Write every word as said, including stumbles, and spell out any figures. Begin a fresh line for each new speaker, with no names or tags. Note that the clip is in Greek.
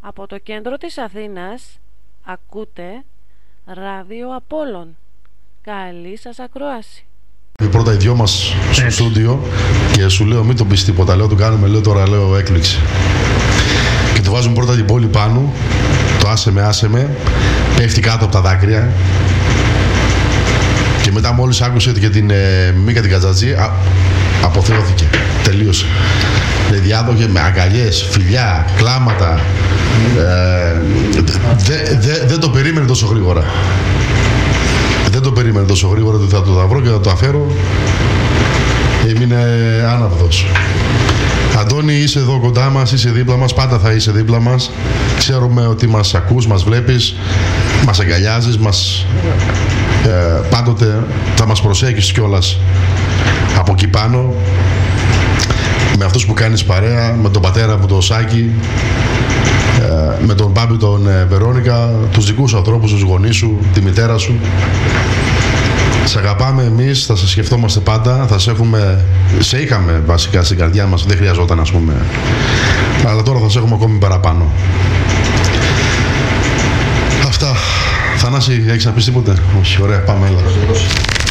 Από το κέντρο της Αθήνας ακούτε Ράδιο Απόλλων. Καλή σας ακρόαση.
Πρώτα οι δυο μας στο στούντιο και σου λέω μην τον πεις τίποτα, λέω τον κάνουμε, λέω τώρα λέω έκπληξη. Και το βάζουμε πρώτα την πόλη πάνω, το άσε με άσε με, πέφτει κάτω από τα δάκρυα. Και μετά μόλις άκουσε και την ε, Μίκα την Κατζατζή, α, αποθεώθηκε, τελείωσε. Δηλαδή άδοχε με αγκαλιές, φιλιά, κλάματα. Ε, δεν δε, δε το περίμενε τόσο γρήγορα. Δεν το περίμενε τόσο γρήγορα ότι θα το βρω και θα το αφέρω. Έμεινε άναυδος. Αντώνη, είσαι εδώ κοντά μας, είσαι δίπλα μας, πάντα θα είσαι δίπλα μας. Ξέρουμε ότι μας ακούς, μας βλέπεις, μας αγκαλιάζεις, μας, ε, πάντοτε θα μας προσέχεις κιόλας από εκεί πάνω. Με αυτούς που κάνεις παρέα, με τον πατέρα μου τον Σάκη, ε, με τον Μπάμπη τον ε, Βερόνικα, τους δικούς σου ανθρώπους, τους γονείς σου, τη μητέρα σου. Σε αγαπάμε εμείς, θα σε σκεφτόμαστε πάντα, θα σε έχουμε, σε είχαμε βασικά στην καρδιά μας, δεν χρειαζόταν ας πούμε, αλλά τώρα θα σε έχουμε ακόμη παραπάνω. Αυτά. Θανάση, έχεις να πεις τίποτε? Όχι, ωραία, πάμε, έλα.